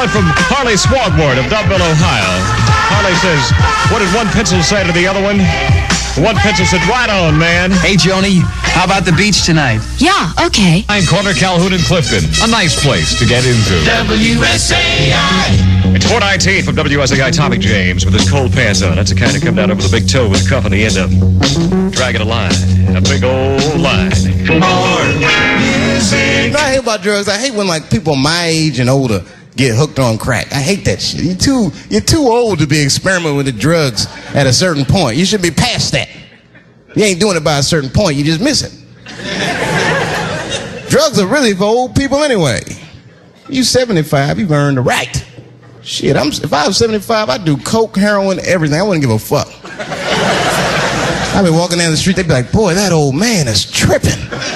from Harley Swagward of Dubbville, Ohio. Harley says, what did one pencil say to the other one? One pencil said, right on, man. Hey, Joni, how about the beach tonight? Yeah, okay. Corner, Calhoun, and Clifton. A nice place to get into. WSAI. It's 419 from WSAI. Tommy James with his cold pants on. That's the kind that come down over the big toe with the cuff on the end of them. Dragging a line. A big old line. More music. You know, I hate about drugs. I hate when like people my age and older get hooked on crack. I hate that shit. You're too old to be experimenting with the drugs at a certain point. You should be past that. You ain't doing it by a certain point. You just miss it. Drugs are really for old people anyway. You 75, you've earned the right. Shit, if I was 75, I'd do coke, heroin, everything. I wouldn't give a fuck. I'd be walking down the street, they'd be like, boy, that old man is tripping.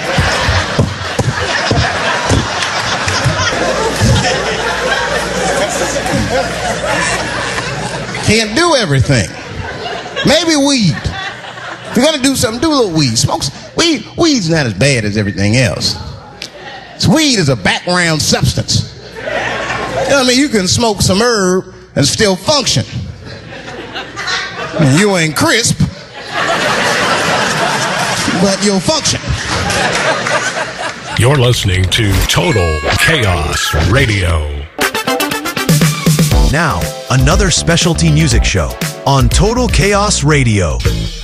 Can't do everything. Maybe weed. If you're gonna do something, do a little weed. Smoke weed. Weed's not as bad as everything else. Weed is a background substance. You know what I mean? You can smoke some herb and still function. And you ain't crisp, but you'll function. You're listening to Total Chaos Radio. Now, another specialty music show on Total Chaos Radio.